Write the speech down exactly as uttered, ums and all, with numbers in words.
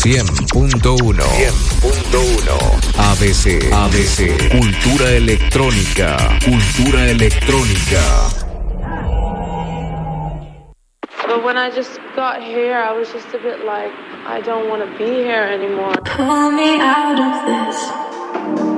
cien punto uno. cien punto uno. A B C. A B C. Cultura electrónica. Cultura electrónica. But when I just got here, I was just a bit like, I don't want to be here anymore. Pull me out of this.